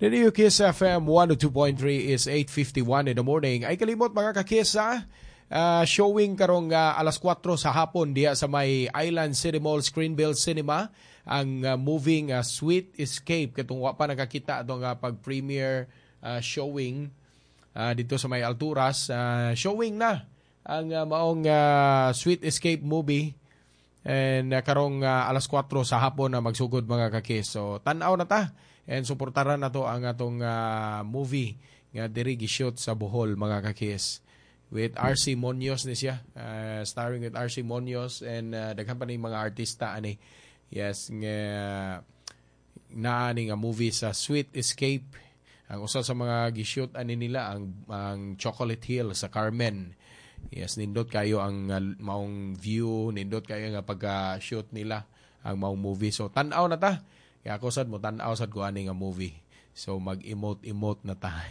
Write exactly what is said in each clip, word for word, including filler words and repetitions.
Dito yung Kiss F M one oh two point three is eight fifty-one in the morning. Ay kalimot mga kakis ha, uh, showing karong uh, alas kwatro sa hapon diya sa may Island City Mall Screenbill Cinema ang uh, moving uh, Sweet Escape. Katong wa pa nakakita itong uh, pag-premiere uh, showing uh, dito sa may Alturas. Uh, showing na ang uh, maong uh, Sweet Escape movie. And uh, karong uh, alas kwatro sa hapon na magsugod mga kakis. So tanaw na ta. And suportaran na to ang atong uh, movie nga diri gi-shoot sa Bohol mga kakis. With R C Munoz ni siya. Uh, starring with R C Munoz and uh, daghan pa ni mga artista ani. Yes, nga naani nga movie sa Sweet Escape. Ang usa sa mga gi-shoot ani nila ang ang Chocolate Hill sa Carmen. Yes, nindot kayo ang uh, maong view, nindot kayo nga pagka-shoot nila ang maong movie. So tan-aw na ta. Kaya ako sad mo tan-aw sad ko ani nga movie. So mag-emote-emote na ta.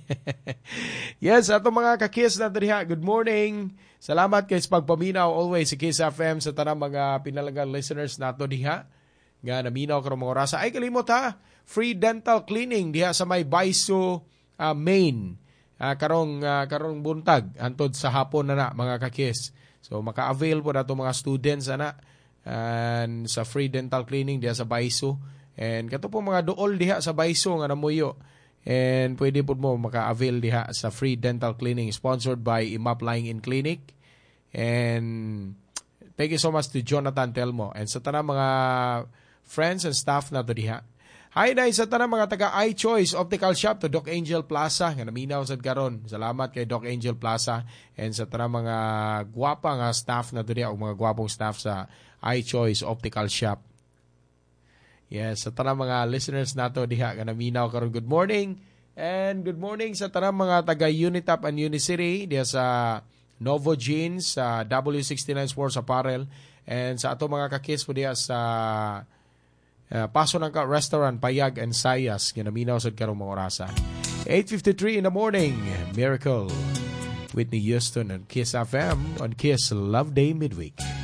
Yes, ato mga ka-Kiss na diha. Good morning. Salamat kay sa pagpaminaw always sa Kiss F M sa tanang mga pinalagang listeners nato diha. Nga naminaw karon mga oras. Ay kalimot ha. Free dental cleaning diha sa may Baiso uh, Main. Uh, karong uh, karong buntag antod sa hapon na na mga ka-Kiss. So maka-avail po nato mga students ana and sa free dental cleaning diha sa Baiso. And kato po mga dool diha sa Baiso nga namuyo. And pwede po mo maka-avail diha sa free dental cleaning sponsored by I M A P Lying-in Clinic. And thank you so much to Jonathan Telmo and sa tanang mga friends and staff na to diha. Hi dai sa tanang mga taga iChoice Optical Shop to Doc Angel Plaza nga naminaw sad karon. Salamat kay Doc Angel Plaza and sa tanang mga gwapa nga staff na to diha o mga gwapong staff sa iChoice Optical Shop. Yes, sa tanang mga listeners nato diha nga naminaw karon. Good morning. And good morning sa tanang mga taga Unitap and Unicity diha sa Novo Jeans, sa W sixty-nine Sports Apparel and sa ato mga ka-Kiss po diha sa uh, Paso ng Restaurant Payag and Sayas nga naminaw sad karon mga orasa. eight fifty-three in the morning. Miracle. Whitney Houston and Kiss F M on Kiss Love Day Midweek.